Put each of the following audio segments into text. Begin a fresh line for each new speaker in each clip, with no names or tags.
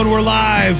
We're live.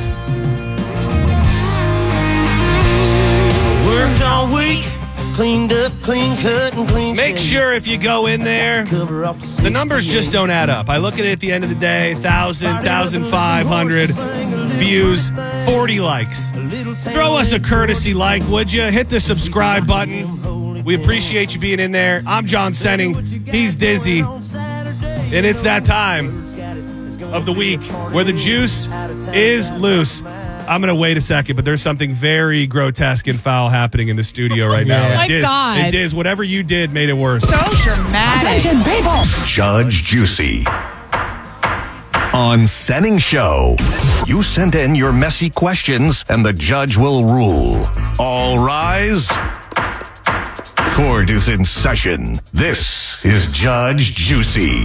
Worked all week, cleaned up, clean cut, and clean.
Make sure if you go in there, the numbers just don't add up. I look at it at the end of the day, 1,000, 1,500 views, 40 likes. Throw us a courtesy like, would you? Hit the subscribe button. We appreciate you being in there. I'm John Senning. He's Dizzy. And it's that time of the week where the juice is loose. I'm going to wait a second, but there's something very grotesque and foul happening in the studio right now.
Oh, my God.
And Diz, whatever you did made it worse.
So dramatic.
Attention, people. Judge Juicy. On Senning Show. You send in your messy questions and the judge will rule. All rise. Court is in session. This is Judge Juicy.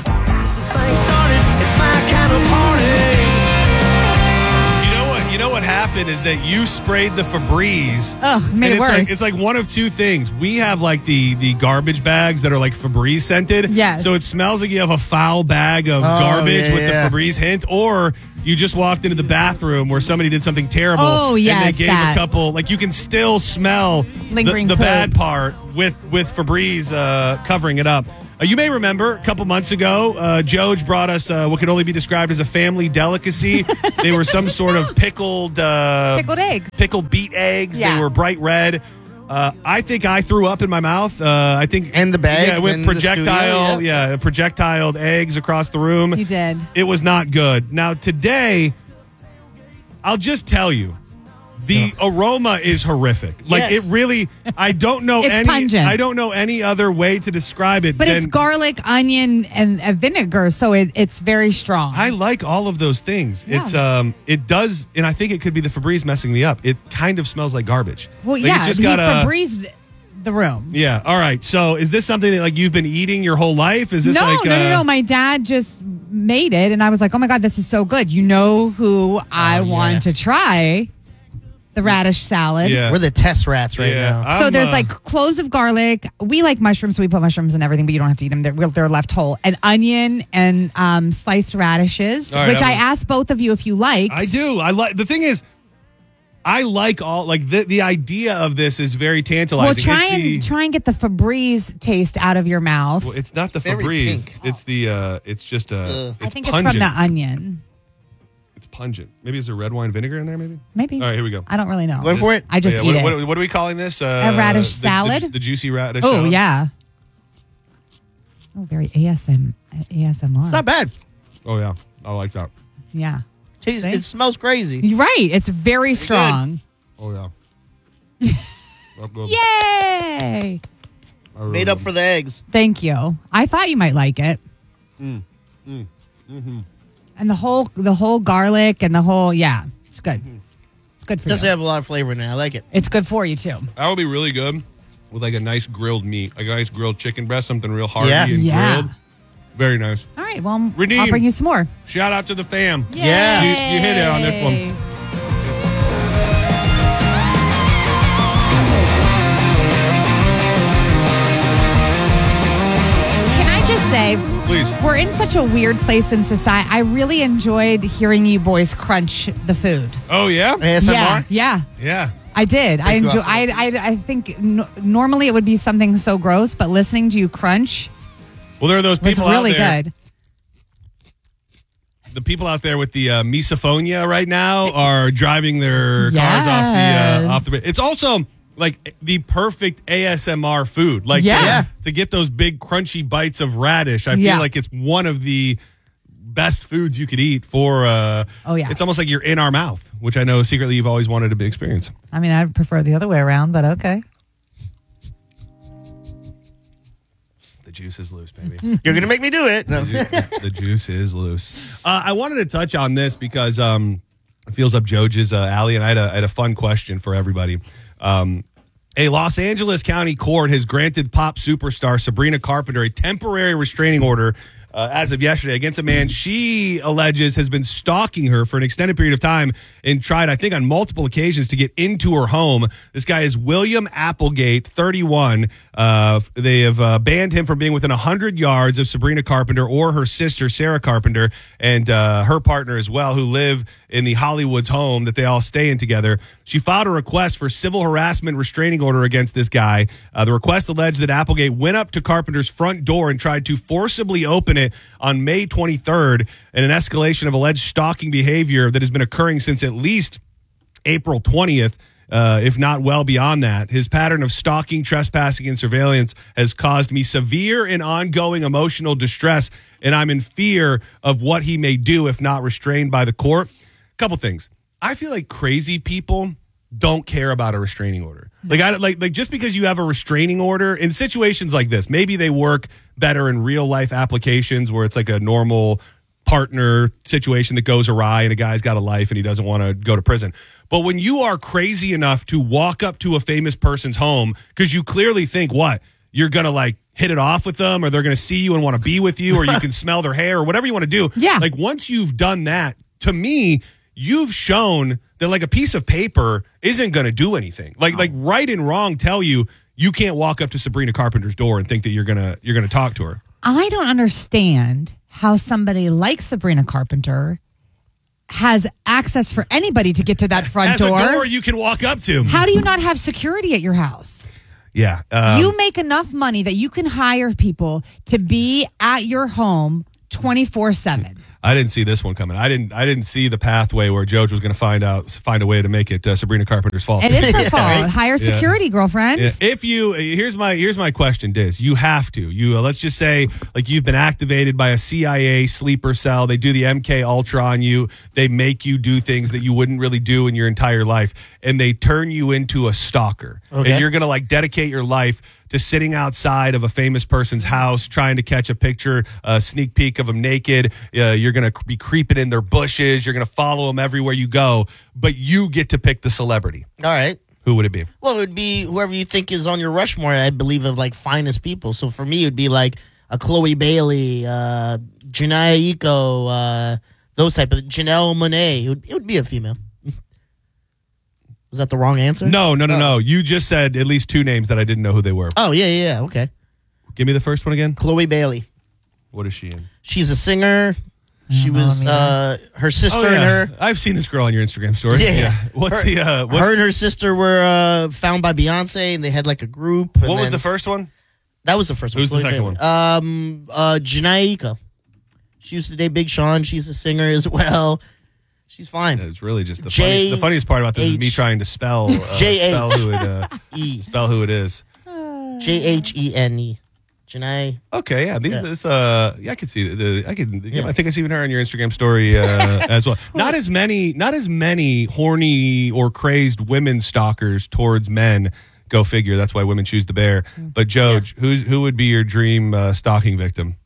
You know what happened is that you sprayed the Febreze.
Ugh, made it worse.
It's like one of two things. We have like the garbage bags that are like Febreze scented.
Yes.
So it smells like you have a foul bag of garbage with the Febreze hint, or you just walked into the bathroom where somebody did something terrible.
Oh, yes,
and they gave
that.
a couple. Like you can still smell
Lingering
the
poop.
bad part with Febreze covering it up. You may remember a couple months ago, Joj brought us what could only be described as a family delicacy. They were some sort of pickled
eggs.
Pickled beet eggs.
Yeah.
They were bright red. I think I threw up in my mouth. I think
And the bags
Yeah, with
in the
projectile.
studio,
Projectiled eggs across the room.
You did.
It was not good. Now today, I'll just tell you. The aroma is horrific. Like
Yes.
it really. I don't know
It's
any.
pungent.
I don't know any other way to describe it.
But
than,
it's garlic, onion, and vinegar, so it's very strong.
I like all of those things.
Yeah.
It's it does, and I think it could be the Febreze messing me up. It kind of smells like garbage.
well,
Like,
yeah,
it's just
he
got a.
Febrezed the room.
Yeah. All right. So, is this something that like you've been eating your whole life? Is this
No. My dad just made it, and I was like, oh my God, this is so good. You know who I want to try? The radish salad.
Yeah.
We're the test rats right
Yeah.
now.
So there's like cloves of garlic. We like mushrooms, so we put mushrooms in everything, but you don't have to eat them. They're left whole. And onion and sliced radishes,
All right,
which I asked both of you if you like.
I do. I like. The thing is, I like all like the idea of this is very tantalizing.
Well,
It's
try and get the Febreze taste out of your mouth.
Well, it's not the
Very
Febreze.
pink.
It's the. It's just a.
I think
pungent.
it's from the onion.
It's pungent. Maybe is there red wine vinegar in there? Maybe.
Maybe.
All right, here we go.
I don't really know.
Going for it?
I just eat it.
What are we calling this?
A radish salad?
The juicy radish.
Oh
salad?
yeah. Oh, very ASMR.
It's not bad.
Oh yeah, I like that.
Yeah.
Tastes,
See?
it smells crazy.
You're right. It's very strong.
Oh yeah. That's good.
Yay!
I really
Made up
do.
for the eggs.
Thank you. I thought you might like it. And the whole garlic and the whole it's good. It's good for
Does
you.
have a lot of flavor in there. I like it.
It's good for you too.
That would be really good with like a nice grilled meat, like a nice grilled chicken breast, something real hearty
Yeah.
and
Yeah.
grilled. Very nice.
All right. Well,
Redeem.
I'll bring you some more.
Shout out to the fam.
Yeah.
You hit it on this one.
Can I just say,
Please.
we're in such a weird place in society. I really enjoyed hearing you boys crunch the food.
Oh yeah.
ASMR?
Yeah.
Yeah.
I did. I
Thank you.
enjoy. I think normally it would be something so gross, but listening to you crunch
Well, there are those
was
people
really
out there.
good.
The people out there with the misophonia right now are driving their cars
Yes.
off the. It's also like the perfect ASMR food. Like
Yeah.
to get those big crunchy bites of radish. I feel
Yeah.
like it's one of the best foods you could eat for.
Oh, yeah.
It's almost like you're in our mouth, which I know secretly you've always wanted to experience.
I mean, I prefer the other way around, but okay.
The juice is loose, baby.
You're going to make me do it. No.
The juice is loose. I wanted to touch on this because it feels up Joj's alley, and I had a fun question for everybody. A Los Angeles County court has granted pop superstar Sabrina Carpenter a temporary restraining order as of yesterday against a man she alleges has been stalking her for an extended period of time and tried, I think, on multiple occasions to get into her home. This guy is William Applegate, 31. They have banned him from being within 100 yards of Sabrina Carpenter or her sister, Sarah Carpenter, and her partner as well, who live in the Hollywood's home that they all stay in together. She filed a request for civil harassment restraining order against this guy. The request alleged that Applegate went up to Carpenter's front door and tried to forcibly open it on May 23rd in an escalation of alleged stalking behavior that has been occurring since at least April 20th. If not well beyond that. His pattern of stalking, trespassing, and surveillance has caused me severe and ongoing emotional distress, and I'm in fear of what he may do if not restrained by the court. Couple things. I feel like crazy people don't care about a restraining order. Like just because you have a restraining order in situations like this, maybe they work better in real life applications where it's like a normal partner situation that goes awry and a guy's got a life and he doesn't want to go to prison. But when you are crazy enough to walk up to a famous person's home because you clearly think you're going to like hit it off with them or they're going to see you and want to be with you or you can smell their hair or whatever you want to do.
Yeah.
Like once you've done that, to me, you've shown that like a piece of paper isn't going to do anything. Like right and wrong tell you can't walk up to Sabrina Carpenter's door and think that you're going to talk to her.
I don't understand how somebody like Sabrina Carpenter has access for anybody to get to that front door.
As a door you can walk up to.
How do you not have security at your house?
Yeah.
You make enough money that you can hire people to be at your home 24/7.
I didn't see this one coming. I didn't see the pathway where Joj was going to find a way to make it Sabrina Carpenter's fault.
It is her fault. Hire security, girlfriend.
Yeah. If you here's my question, Diz. You have to. Let's just say like you've been activated by a CIA sleeper cell. They do the MK Ultra on you. They make you do things that you wouldn't really do in your entire life, and they turn you into a stalker.
Okay.
And you're going to like dedicate your life to sitting outside of a famous person's house, trying to catch a picture, a sneak peek of them naked. You're going to be creeping in their bushes. You're going to follow them everywhere you go, but you get to pick the celebrity.
All right.
Who would it be?
Well, it would be whoever you think is on your Rushmore, I believe, of like finest people. So for me, it would be like a Chloe Bailey, Janae Eiko, those type of Janelle Monáe. It would be a female. Was that the wrong answer?
No. You just said at least two names that I didn't know who they were.
Oh, yeah. Okay.
Give me the first one again.
Chloe Bailey.
What is she in?
She's a singer. She was her sister and her.
I've seen this girl on your Instagram story.
Yeah.
What's
her and her sister were found by Beyonce, and they had like a group.
What was the first one?
That was the first one.
Who's the second one?
Janae Eiko. She used to date Big Sean. She's a singer as well. She's fine.
It's really just the funniest part about this is me trying to spell who it is.
Jhene. Janae.
Okay, yeah. I can see I think I see her on your Instagram story as well. Not as many horny or crazed women stalkers towards men. Go figure. That's why women choose the bear. But Joj, who would be your dream stalking victim?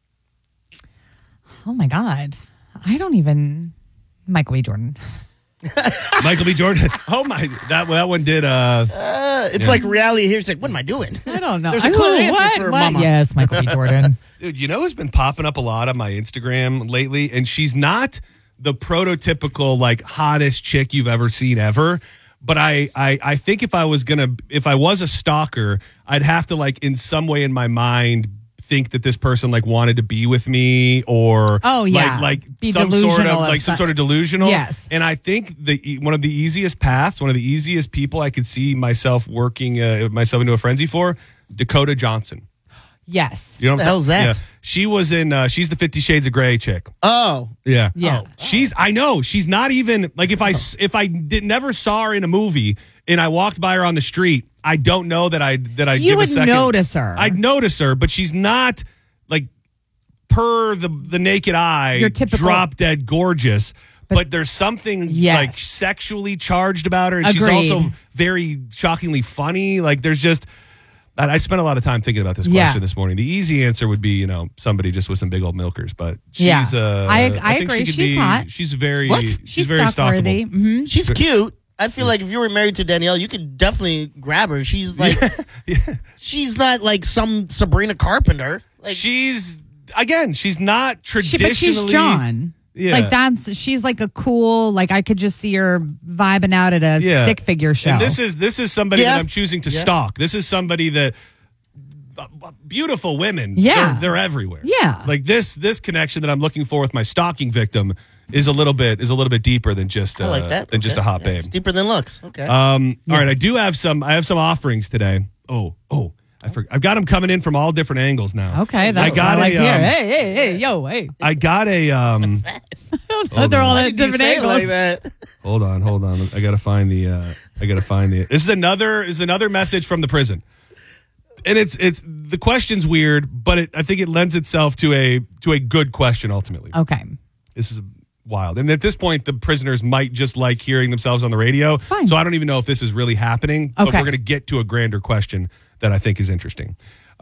Oh my God, I don't even. Michael B. Jordan.
Michael B. Jordan. Oh my, that one did.
It's like reality here. It's like, what am I doing?
I don't know.
There's a clear answer for Mama.
Yes, Michael B. Jordan.
Dude, you know who's been popping up a lot on my Instagram lately, and she's not the prototypical like hottest chick you've ever seen ever. But I think if I was a stalker, I'd have to like in some way in my mind think that this person like wanted to be with me or like
be
some sort of delusional.
Yes.
And I think one of the easiest people I could see myself working myself into a frenzy for, Dakota Johnson.
Yes.
You know
what the hell's that?
Yeah. She was in she's the 50 Shades of Grey chick.
Oh.
Yeah.
Yeah.
I know. She's not even like if I never saw her in a movie and I walked by her on the street, I don't know that I'd
you
give
would
a second.
notice her.
I'd notice her, but she's not like per the naked eye
your typical
drop dead gorgeous. But there's something like sexually charged about her, and
Agreed.
she's also very shockingly funny. Like there's just I spent a lot of time thinking about this question this morning. The easy answer would be, somebody just with some big old milkers, but she's
I
think
agree.
She's
hot.
She's very
She's
very
stalk-worthy.
stalkable.
Mm-hmm.
She's cute. I feel like if you were married to Danielle, you could definitely grab her. She's like, she's not like some Sabrina Carpenter. Like,
she's again, she's not traditionally.
But she's John.
Yeah.
Like she's like a cool, like I could just see her vibing out at a stick figure show.
And this is somebody that I'm choosing to stalk. This is somebody that beautiful women.
Yeah.
They're everywhere.
Yeah.
Like this connection that I'm looking for with my stalking victim is a little bit deeper than just
I like that.
than just a hot babe.
It's deeper than looks. Okay.
All right, I have some offerings today. I've got them coming in from all different angles now.
Okay, that's what I like to hear. Hey, yo, hey.
I got a
They're all at different angles.
Like that?
Hold on. I gotta find the. This is another message from the prison, and it's the question's weird, but I think it lends itself to a good question ultimately.
Okay.
This is wild, and at this point, the prisoners might just like hearing themselves on the radio.
Fine.
So I don't even know if this is really happening. But
Okay.
we're gonna get to a grander question that I think is interesting.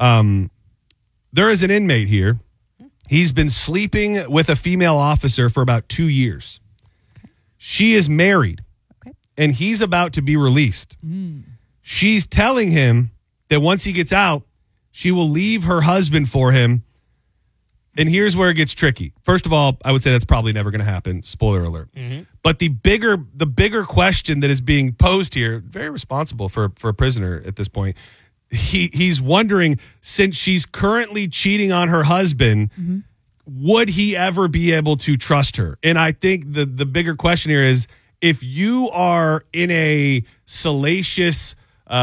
There is an inmate here. He's been sleeping with a female officer for about 2 years. Okay. She is married, and he's about to be released. She's telling him that once he gets out, she will leave her husband for him. And here's where it gets tricky. First of all, I would say that's probably never going to happen. Spoiler alert. But the bigger question that is being posed here, very responsible for a prisoner at this point. He's wondering, since she's currently cheating on her husband, would he ever be able to trust her? And I think the bigger question here is, if you are in a salacious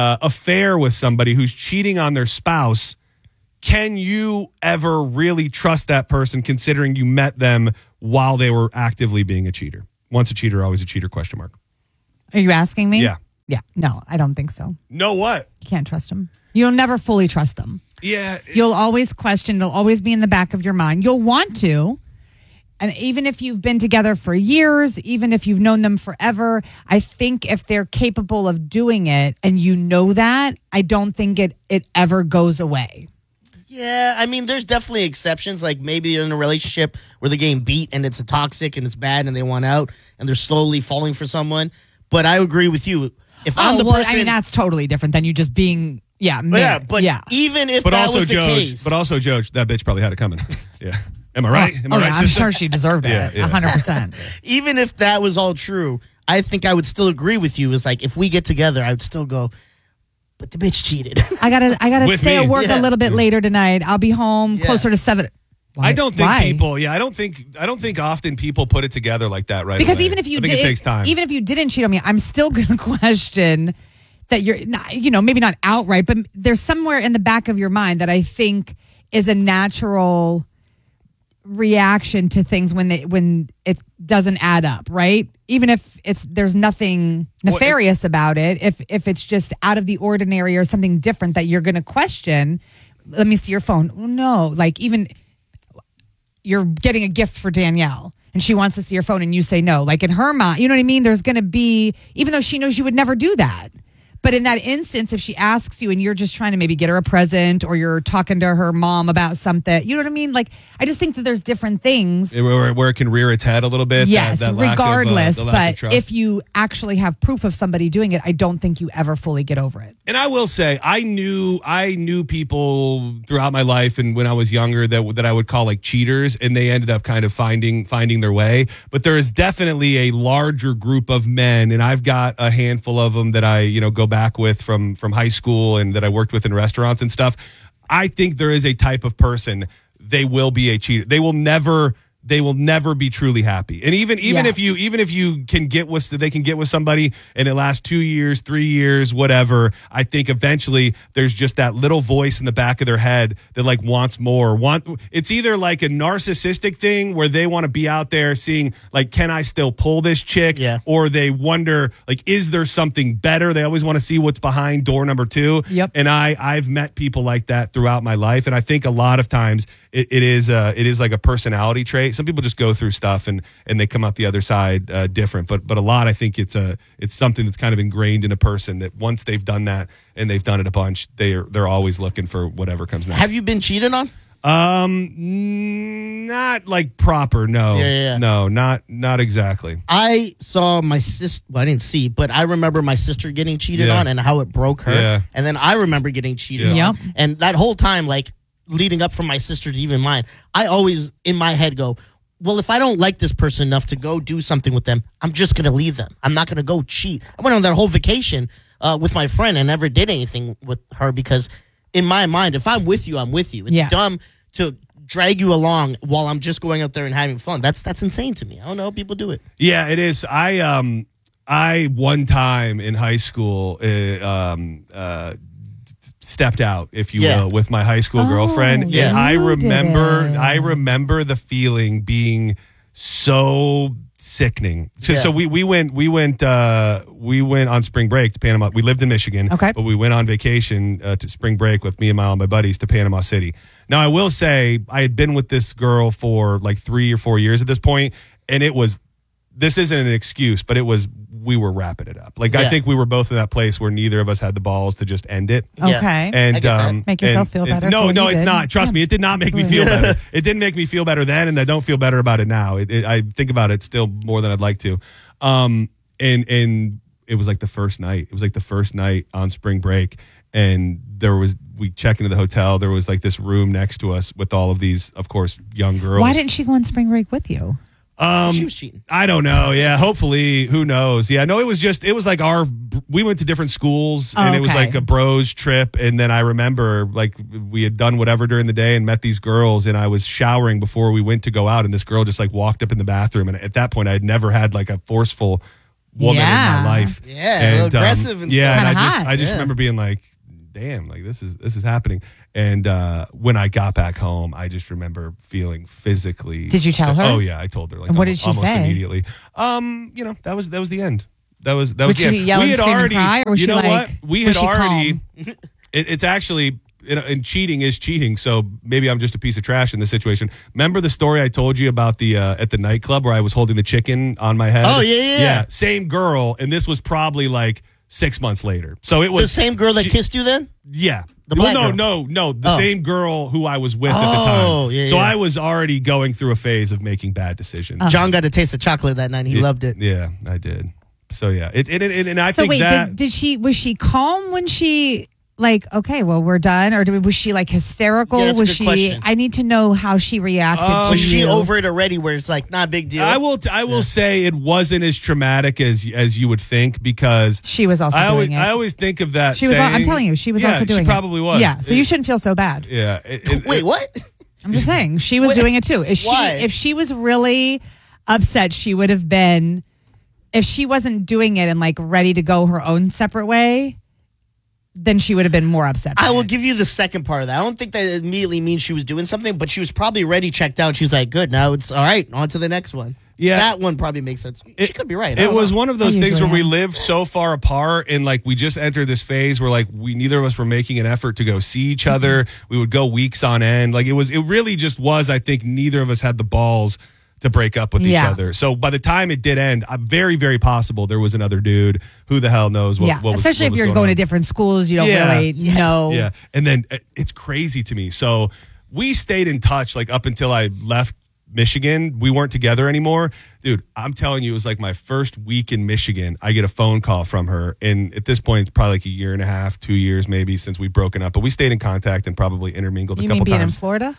affair with somebody who's cheating on their spouse, can you ever really trust that person, considering you met them while they were actively being a cheater? Once a cheater, always a cheater, question mark.
Are you asking me?
Yeah.
Yeah. No, I don't think so.
No what?
You can't trust them. You'll never fully trust them.
Yeah.
You'll always question. It'll always be in the back of your mind. You'll want to. And even if you've been together for years, even if you've known them forever, I think if they're capable of doing it and you know that, I don't think it ever goes away.
Yeah, I mean, there's definitely exceptions. Like maybe they're in a relationship where they're getting beat and it's toxic and it's bad and they want out and they're slowly falling for someone. But I agree with you. If I'm the person,
I mean, that's totally different than you just being, married.
Even if
But
that
also,
was the case.
But also, Joe, that bitch probably had it coming. Yeah. Am I right? Am I right,
I'm
sister?
sure she deserved it.
Yeah, yeah.
100%.
Even if that was all true, I think I would still agree with you. It's like, if we get together, I would still go, but the bitch cheated.
I gotta
With
stay
me.
at work
Yeah.
a little bit later tonight. I'll be home closer to 7.
I don't think
Why?
people. Yeah, I don't think often people put it together like that, right?
Because
away.
even if you
I think
did,
it takes time.
even if you didn't cheat on me, I'm still going to question that you're not, maybe not outright, but there's somewhere in the back of your mind that I think is a natural reaction to things when it doesn't add up, right? Even if there's nothing nefarious about it, if it's just out of the ordinary or something different that you're going to question. Let me see your phone. No, like even you're getting a gift for Danielle and she wants to see your phone and you say no. Like in her mind, you know what I mean? There's going to be, even though she knows you would never do that. But in that instance, if she asks you and you're just trying to maybe get her a present or you're talking to her mom about something, you know what I mean? Like, I just think that there's different things.
Where it can rear its head a little bit.
Yes,
that lack
regardless.
the lack of
But
trust.
if you actually have proof of somebody doing it, I don't think you ever fully get over it.
And I will say, I knew people throughout my life, and when I was younger, that I would call like cheaters, and they ended up kind of finding their way. But there is definitely a larger group of men, and I've got a handful of them that I go back with from high school and that I worked with in restaurants and stuff. I think there is a type of person, they will be a cheater. They will never be truly happy. And even if you can get with somebody and it lasts 2 years, 3 years, whatever, I think eventually there's just that little voice in the back of their head that like wants more. It's either like a narcissistic thing where they want to be out there seeing like, can I still pull this chick?
Yeah.
Or they wonder like, is there something better? They always want to see what's behind door number 2.
Yep.
And I've met people like that throughout my life. And I think a lot of times it is like a personality trait. Some people just go through stuff and they come out the other side different. But a lot, I think it's something that's kind of ingrained in a person that once they've done that and they've done it a bunch, they're always looking for whatever comes next.
Have you been cheated on?
Not like proper. No,
Yeah.
no, not exactly.
I saw my sister. Well, I didn't see, but I remember my sister getting cheated
Yeah.
on and how it broke her.
Yeah.
And then I remember getting cheated
Yeah.
on. And that whole time, like, leading up from my sister to even mine, I always in my head go, well, if I don't like this person enough to go do something with them, I'm just going to leave them. I'm not going to go cheat. I went on that whole vacation with my friend and never did anything with her because in my mind, if I'm with you, I'm with you. It's dumb to drag you along while I'm just going out there and having fun. That's insane to me. I don't know how people do it.
Yeah, it is. I one time in high school stepped out, if you will, with my high school girlfriend.
Yeah,
And I remember the feeling being so sickening. So we went on spring break to Panama. We lived in Michigan, but we went on vacation to spring break with me and all my buddies to Panama City. Now, I will say I had been with this girl for like 3 or 4 years at this point, and this isn't an excuse, but we were wrapping it up. Like, I think we were both in that place where neither of us had the balls to just end it.
Okay.
And
make yourself feel better.
No, it's not. Trust me, it did not make me feel better. It didn't make me feel better then, and I don't feel better about it now. I think about it still more than I'd like to. And it was like the first night. It was like the first night on spring break, and we check into the hotel. There was like this room next to us with all of these, of course, young girls.
Why didn't she go on spring break with you?
She was cheating.
I don't know. Yeah, hopefully. Who knows? Yeah, no, it was like we went to different schools, and it was like a bros trip. And then I remember like we had done whatever during the day and met these girls, and I was showering before we went to go out, and this girl just like walked up in the bathroom. And at that point, I had never had like a forceful woman in my life.
Yeah, and, aggressive and
yeah,
stuff.
and I just remember being like, damn, like this is happening. And when I got back home, I just remember feeling physically.
Did you tell her?
Oh yeah, I told her. Like,
and what did she
almost
say?
Immediately. That was the end. That was
Would
the
she
end.
yell
We
and
had
scream and
already.
cry, or was
you
she
know
like,
what? We had
was she
already.
calm?
It's actually. And cheating is cheating, so maybe I'm just a piece of trash in this situation. Remember the story I told you about the at the nightclub where I was holding the chicken on my head?
Oh yeah.
Same girl, and this was probably like 6 months later. So it was
the same girl that kissed you then?
Yeah.
The black girl?
No. The same girl who I was with at the time.
Yeah,
so
yeah.
I was already going through a phase of making bad decisions.
John got a taste of chocolate that night. He loved it.
Yeah, I did. So yeah, and I
So
think
wait,
that
was she calm when she like, okay, well, we're done, or was she like hysterical?
Yeah, that's a
was
good
she?
question.
I need to know how she reacted to
Was she
you.
over it already? Where it's like not a big deal.
I will say it wasn't as traumatic as you would think, because
She was also doing it.
I always think of that.
She was. I'm telling you, she was also doing it.
She probably was.
Yeah, so you shouldn't feel so bad.
Yeah.
Wait, what?
I'm just saying she was doing it too.
Why?
If she was really upset, she would have been. If she wasn't doing it and like ready to go her own separate way, then she would have been more upset.
I will give you the second part of that. I don't think that immediately means she was doing something, but she was probably ready, checked out. She's like, good, now it's all right, on to the next one.
Yeah.
That one probably makes sense. She could be right.
It was one of those
I
things where
usually
we
am.
lived so far apart, and like we just entered this phase where like neither of us were making an effort to go see each other. We would go weeks on end. Like it really just was, I think neither of us had the balls to break up with each other. So by the time it did end, very, very possible there was another dude. Who the hell knows what was
especially
what
if
was
you're
going
going
on.
to different schools, you don't really know.
Yeah. And then it's crazy to me. So we stayed in touch like up until I left Michigan. We weren't together anymore. Dude, I'm telling you, it was like my first week in Michigan. I get a phone call from her. And at this point, it's probably like a year and a half, 2 years maybe since we've broken up. But we stayed in contact and probably intermingled
You
a
mean
couple
being
times.
in Florida?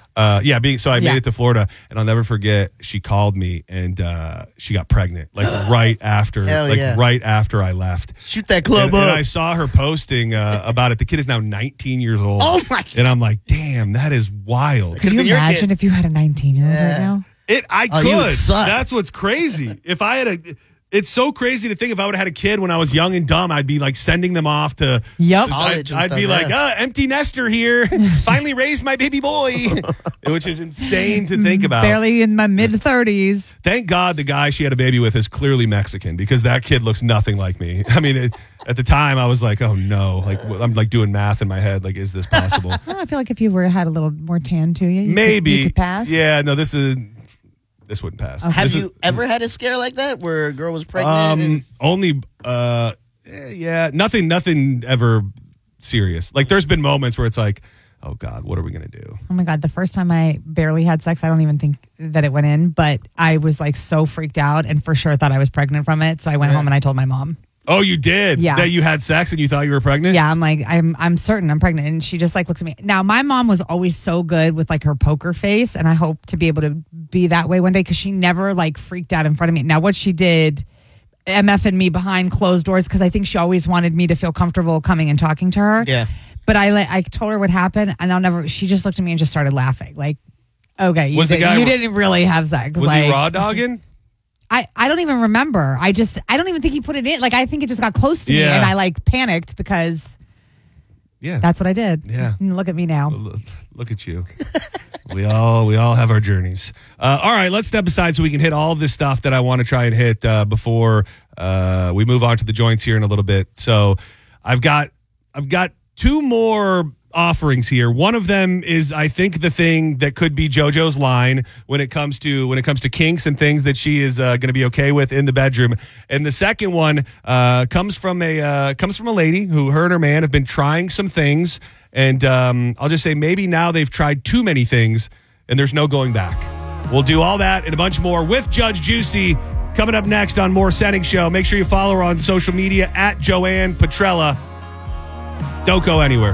So I made it to Florida, and I'll never forget. She called me, and she got pregnant, like right after, right after I left.
Shoot that club
And
up.
I saw her posting about it. The kid is now 19 years old.
Oh my God.
And I'm like, damn, that is wild.
Could you
been your
imagine
kid.
if you had a 19-year-old right now?
I
Oh, you would
could.
suck.
That's what's crazy. If I had it's so crazy to think if I would have had a kid when I was young and dumb, I'd be like sending them off to
Yep.
College and
I'd be
stuff,
like, empty nester here. Finally raised my baby boy, which is insane to think about.
Barely in my mid-30s.
Thank God the guy she had a baby with is clearly Mexican, because that kid looks nothing like me. I mean, at the time I was like, oh no, like I'm like doing math in my head. Like, is this possible?
I don't know, I feel like if you had a little more tan to you,
Maybe
you could pass.
Yeah, no, this wouldn't pass.
Okay.
Have
This
you
is-
ever had a scare like that where a girl was pregnant? and-
Only nothing ever serious. Like there's been moments where it's like, oh God, what are we gonna do?
Oh my God, the first time I barely had sex, I don't even think that it went in, but I was like so freaked out and for sure thought I was pregnant from it. So I went home and I told my mom.
Oh, you did?
Yeah.
That you had sex and you thought you were pregnant?
Yeah, I'm like, I'm certain I'm pregnant. And she just like looked at me. Now, my mom was always so good with like her poker face, and I hope to be able to be that way one day because she never like freaked out in front of me. Now, what she did, MFing me behind closed doors because I think she always wanted me to feel comfortable coming and talking to her.
Yeah.
But I told her what happened, and she just looked at me and just started laughing. Like, okay, you didn't really have sex.
Was he raw dogging?
I don't even remember. I don't even think he put it in. Like, I think it just got close to me and I like panicked because that's what I did.
Yeah.
And look at me now.
Look at you. we all have our journeys. All right, let's step aside so we can hit all of this stuff that I want to try and hit before we move on to the joints here in a little bit. So I've got two more offerings here. One of them is, I think, the thing that could be JoJo's line when it comes to kinks and things that she is going to be okay with in the bedroom. And the second one comes from a lady who her and her man have been trying some things, and I'll just say maybe now they've tried too many things and there's no going back. We'll do all that and a bunch more with Judge Juicy coming up next on More Setting Show. Make sure you follow her on social media at Joanne Petrella. Don't go anywhere.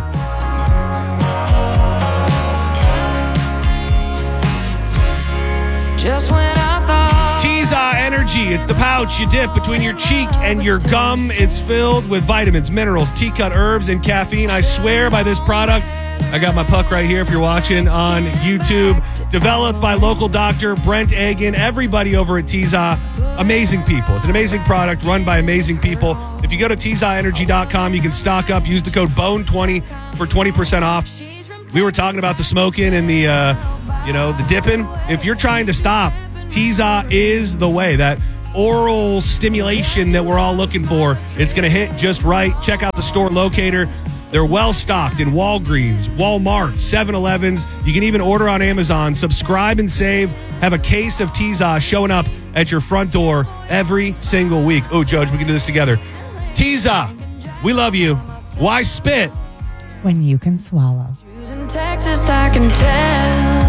Just when I thought
Tiza Energy. It's the pouch you dip between your cheek and your gum. It's filled with vitamins, minerals, tea-cut herbs, and caffeine. I swear by this product. I got my puck right here if you're watching on YouTube. Developed by local doctor Brent Agan. Everybody over at Tiza. Amazing people. It's an amazing product run by amazing people. If you go to TizaEnergy.com, you can stock up. Use the code BONE20 for 20% off. We were talking about the smoking and the dipping. If you're trying to stop, Tiza is the way. That oral stimulation that we're all looking for, it's going to hit just right. Check out the store locator. They're well stocked in Walgreens, Walmart, 7-Elevens. You can even order on Amazon. Subscribe and save. Have a case of Tiza showing up at your front door every single week. Oh, Judge, we can do this together. Tiza, we love you. Why spit
when you can swallow?
in Texas, I can tell.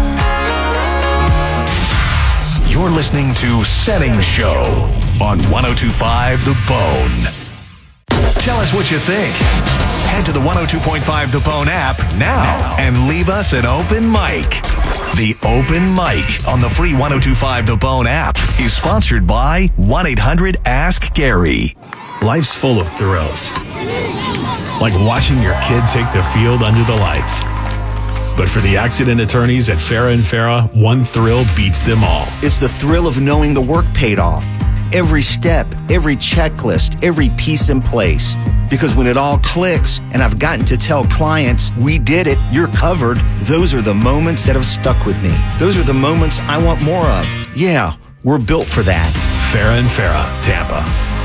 You're listening to Setting Show on 102.5 The Bone. Tell us what you think. Head to the 102.5 The Bone app now and leave us an open mic. The Open Mic on the free 102.5 The Bone app is sponsored by 1-800-ASK-GARY.
Life's full of thrills, like watching your kid take the field under the lights. But for the accident attorneys at Farah & Farah, one thrill beats them all.
It's the thrill of knowing the work paid off. Every step, every checklist, every piece in place. Because when it all clicks and I've gotten to tell clients, we did it, you're covered, those are the moments that have stuck with me. Those are the moments I want more of. Yeah, we're built for that.
Farah & Farah, Tampa.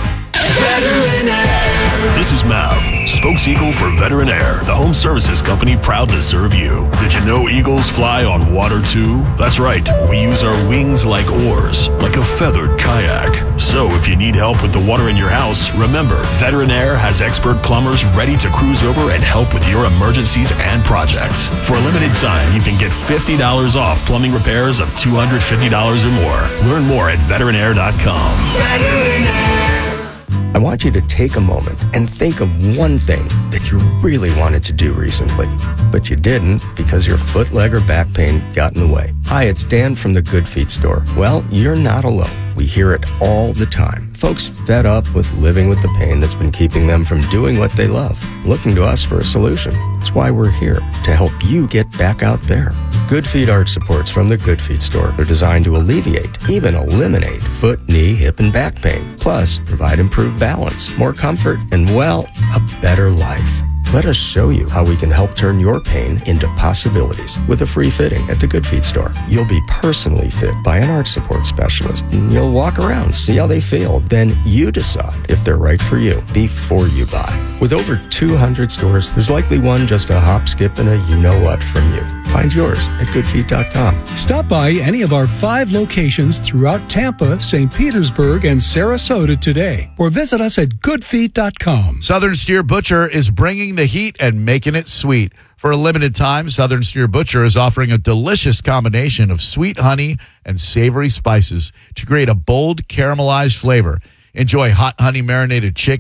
This is Mav, spokes-eagle for Veteran Air, the home services company proud to serve you. Did you know eagles fly on water too? That's right, we use our wings like oars, like a feathered kayak. So if you need help with the water in your house, remember, Veteran Air has expert plumbers ready to cruise over and help with your emergencies and projects. For a limited time, you can get $50 off plumbing repairs of $250 or more. Learn more at veteranair.com.
Veteran Air. I want you to take a moment and think of one thing that you really wanted to do recently, but you didn't because your foot, leg, or back pain got in the way. Hi, it's Dan from the Good Feet store. Well, you're not alone. We hear it all the time. Folks fed up with living with the pain that's been keeping them from doing what they love, looking to us for a solution. That's why we're here, to help you get back out there. Good Feet arch supports from the Good Feet store are designed to alleviate, even eliminate, foot, knee, hip, and back pain. Plus, provide improved balance, more comfort, and, well, a better life. Let us show you how we can help turn your pain into possibilities with a free fitting at the Good Feet store. You'll be personally fit by an arch support specialist, and you'll walk around, see how they feel. Then you decide if they're right for you before you buy. With over 200 stores, there's likely one just a hop, skip, and a you-know-what from you. Find yours at goodfeet.com.
Stop by any of our 5 locations throughout Tampa, St. Petersburg, and Sarasota today, or visit us at goodfeet.com.
Southern Steer Butcher is bringing the heat and making it sweet. For a limited time, Southern Steer Butcher is offering a delicious combination of sweet honey and savory spices to create a bold caramelized flavor. Enjoy hot honey marinated chicken,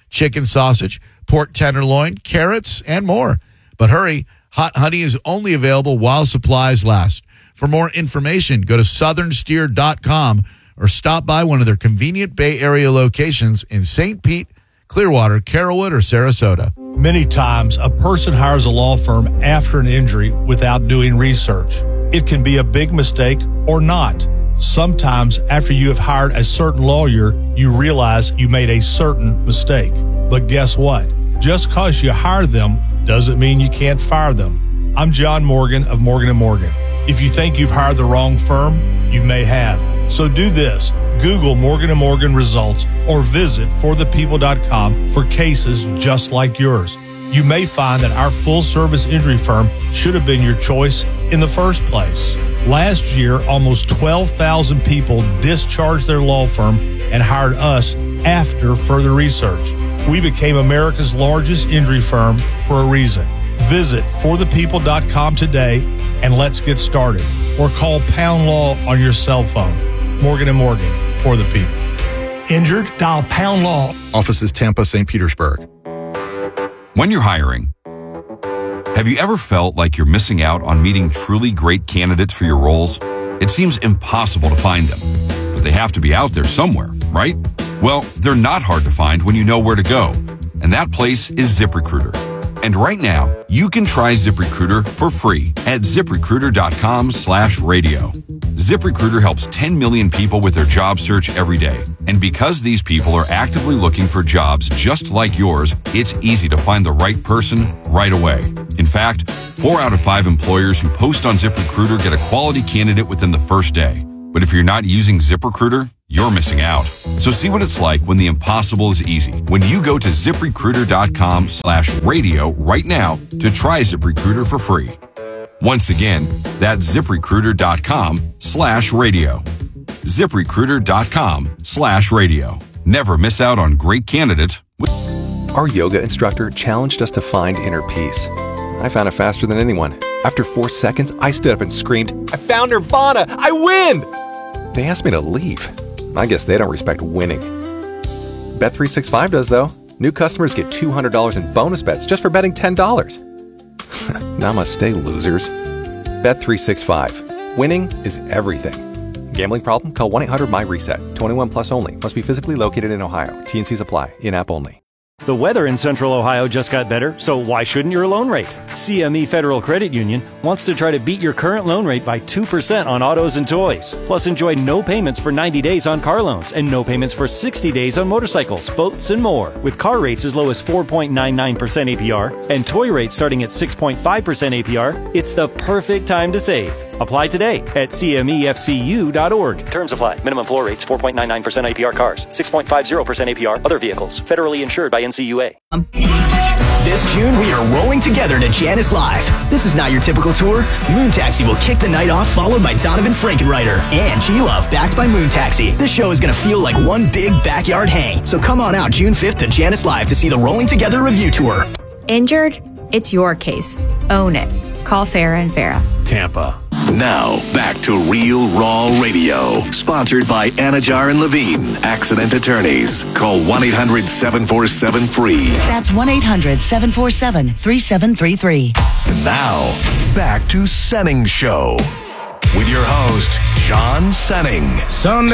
chicken sausage, pork tenderloin, carrots, and more. But hurry, hot honey is only available while supplies last. For more information, go to southernsteer.com or stop by one of their convenient Bay Area locations in St. Pete, Clearwater, Carrollwood, or Sarasota.
Many times, a person hires a law firm after an injury without doing research. It can be a big mistake or not. Sometimes, after you have hired a certain lawyer, you realize you made a certain mistake. But guess what? Just because you hire them doesn't mean you can't fire them. I'm John Morgan of Morgan & Morgan. If you think you've hired the wrong firm, you may have. So do this. Google Morgan & Morgan results or visit forthepeople.com for cases just like yours. You may find that our full-service injury firm should have been your choice in the first place. Last year, almost 12,000 people discharged their law firm and hired us after further research. We became America's largest injury firm for a reason. Visit forthepeople.com today and let's get started. Or call Pound Law on your cell phone. Morgan & Morgan, for the people. Injured? Dial Pound Law.
Offices Tampa, St. Petersburg.
When you're hiring, have you ever felt like you're missing out on meeting truly great candidates for your roles? It seems impossible to find them, but they have to be out there somewhere, right? Well, they're not hard to find when you know where to go, and that place is ZipRecruiter. And right now, you can try ZipRecruiter for free at ZipRecruiter.com/radio. ZipRecruiter helps 10 million people with their job search every day. And because these people are actively looking for jobs just like yours, it's easy to find the right person right away. In fact, 4 out of 5 employers who post on ZipRecruiter get a quality candidate within the first day. But if you're not using ZipRecruiter, you're missing out. So see what it's like when the impossible is easy. When you go to ZipRecruiter.com/radio right now to try ZipRecruiter for free. Once again, that's ZipRecruiter.com/radio. ZipRecruiter.com/radio. Never miss out on great candidates.
Our yoga instructor challenged us to find inner peace. I found it faster than anyone. After 4 seconds, I stood up and screamed, "I found Nirvana! I win!" They asked me to leave. I guess they don't respect winning. Bet365 does, though. New customers get $200 in bonus bets just for betting $10. Namaste, losers. Bet365. Winning is everything. Gambling problem? Call 1-800-MY-RESET. 21 plus only. Must be physically located in Ohio. T&Cs apply. In-app only.
The weather in Central Ohio just got better, so why shouldn't your loan rate? CME Federal Credit Union wants to try to beat your current loan rate by 2% on autos and toys. Plus, enjoy no payments for 90 days on car loans and no payments for 60 days on motorcycles, boats, and more. With car rates as low as 4.99% APR and toy rates starting at 6.5% APR, it's the perfect time to save. Apply today at cmefcu.org. Terms apply. Minimum floor rates 4.99% APR cars, 6.50% APR other vehicles. Federally insured by NCUA.
This June, we are rolling together to Janice Live. This is not your typical tour. Moon Taxi will kick the night off, followed by Donovan Frankenreiter and G-Love, backed by Moon Taxi. This show is going to feel like one big backyard hang. So come on out June 5th to Janice Live to see the Rolling Together review tour.
Injured? It's your case. Own it. Call Farah & Farah.
Tampa.
Now, back to Real Raw Radio. Sponsored by Anajar and Levine, Accident Attorneys. Call 1-800-747-FREE.
That's 1-800-747-3733.
Now, back to Senning Show. With your host, John Senning.
Sunday